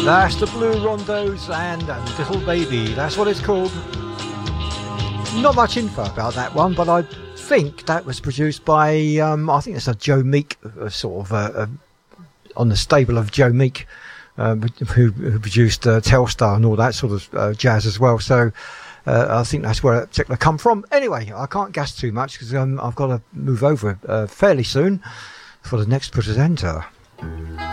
That's the Blue Rondos and Little Baby. That's what it's called. Not much info about that one, but I think that was produced by, I think it's a Joe Meek, sort of on the stable of Joe Meek, who produced Telstar and all that sort of jazz as well. So I think that's where it particularly come from. Anyway, I can't gas too much because I've got to move over fairly soon for the next presenter.